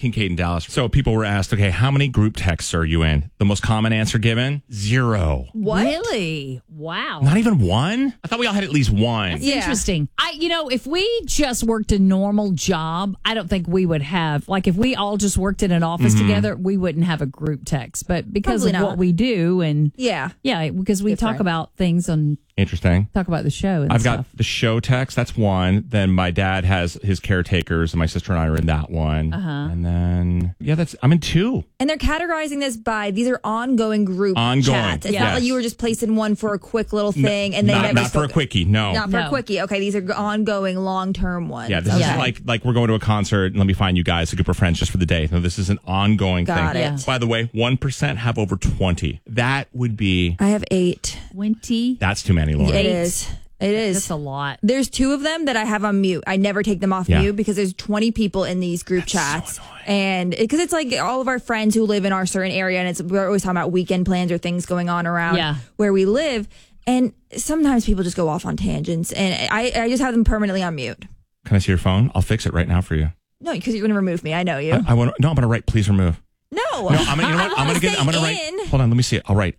Kincaid and Dallas. So people were asked, okay, how many group texts are you in? The most common answer given? 0. What? Really? Wow. Not even one? I thought we all had at least one. That's interesting. If we just worked a normal job, I don't think we would have, like, if we all just worked in an office together, we wouldn't have a group text. But because Probably of not. what we do, and Yeah. because we talk Different. about things and Interesting. talk about the show and I've stuff. got the show text. That's one. Then my dad has his caretakers, and my sister and I are in that one. And then, I'm in 2. And they're categorizing this by, these are ongoing group Ongoing. chats. It's not Yes. like you were just placing one for a quick little thing and they never Not for a spoke. quickie. No. Not for No. a quickie. Okay, these are ongoing, long-term ones. Yeah, this Okay. is like we're going to a concert and let me find you guys a group of friends just for the day. No, this is an ongoing Got thing. it. Yeah. By the way, 1% have over 20. That would be, I have 8. 20. that's too many, Lauren. It is. It is. That's a lot. There's 2 of them that I have on mute. I never take them off Yeah. mute because there's 20 people in these group chats. so annoying. And because it's like all of our friends who live in our certain area, and we're always talking about weekend plans or things going on around where we live. And sometimes people just go off on tangents, and I just have them permanently on mute. Can I see your phone? I'll fix it right now for you. No, because you're going to remove me. I know you. I'm going to write, please remove. No. No, you know what? I'm going to write, hold on, let me see it. I'll write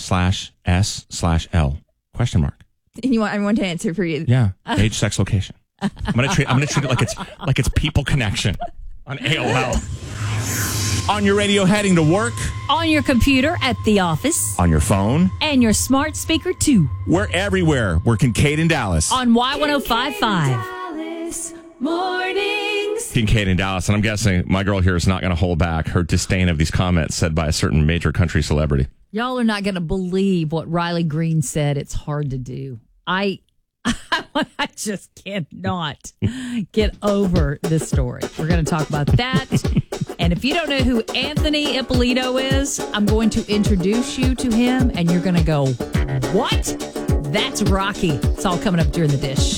A/S/L question mark. And you want everyone to answer for you. Yeah. Age, sex, location. I'm gonna treat it like it's people connection on AOL. On your radio heading to work, On your computer at the office, on your phone, and your smart speaker too. we're everywhere. We're Kincaid and Dallas. On Y1055. Dallas mornings. Kincaid and Dallas, and I'm guessing my girl here is not going to hold back her disdain of these comments said by a certain major country celebrity. Y'all are not going to believe what Riley Green said. It's hard to do. I just cannot get over this story. We're going to talk about that. And if you don't know who Anthony Ippolito is, I'm going to introduce you to him, and you're going to go, what? That's Rocky. It's all coming up during the dish.